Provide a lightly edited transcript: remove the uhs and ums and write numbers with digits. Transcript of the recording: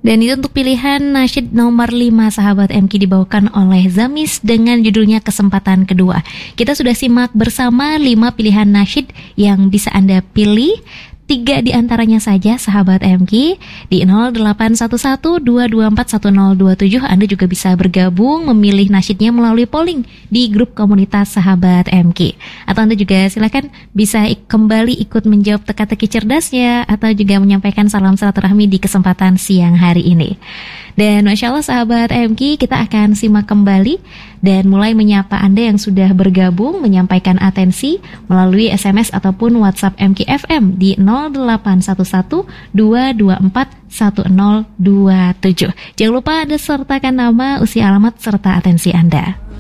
Dan itu untuk pilihan nasyid nomor 5 sahabat MK dibawakan oleh Zamis dengan judulnya Kesempatan Kedua. Kita sudah simak bersama 5 pilihan nasyid yang bisa Anda pilih. 3 di antaranya saja sahabat MK di 0811-224-1027. Anda juga bisa bergabung memilih nasyidnya melalui polling di grup komunitas sahabat MK. Atau Anda juga silakan bisa kembali ikut menjawab teka-teki cerdasnya atau juga menyampaikan salam silaturahmi di kesempatan siang hari ini. Dan Masya Allah sahabat MK, kita akan simak kembali dan mulai menyapa Anda yang sudah bergabung menyampaikan atensi melalui SMS ataupun WhatsApp MK FM di 0811-224-1027. Jangan lupa Anda sertakan nama, usia, alamat, serta atensi Anda.